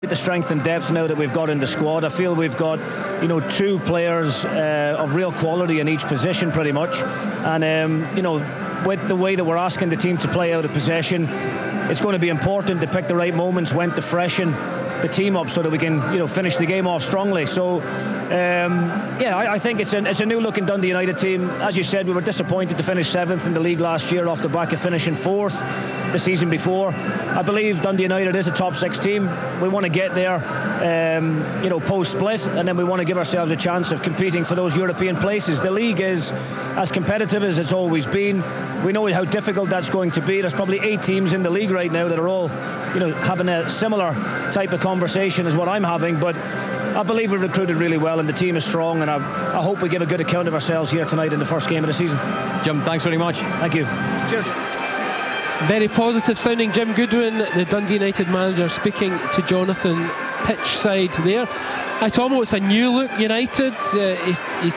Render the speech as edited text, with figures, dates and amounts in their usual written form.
The strength and depth now that we've got in the squad. I feel we've got, two players of real quality in each position pretty much, and with the way that we're asking the team to play out of possession, it's going to be important to pick the right moments when to freshen the team up so that we can finish the game off strongly. So I think it's a new looking Dundee United team. As you said, we were disappointed to finish 7th in the league last year off the back of finishing 4th the season before. I believe Dundee United is a top 6 team. We want to get there post split, and then we want to give ourselves a chance of competing for those European places. The league is as competitive as it's always been. We know how difficult that's going to be. There's probably 8 teams in the league right now that are all having a similar type of conversation as what I'm having, but I believe we've recruited really well and the team is strong, and I hope we give a good account of ourselves here tonight in the first game of the season. Jim, thanks very much. Thank you. Cheers. Very positive sounding Jim Goodwin, the Dundee United manager, speaking to Jonathan pitch side there. Hi Tomo, it's a new look United. He's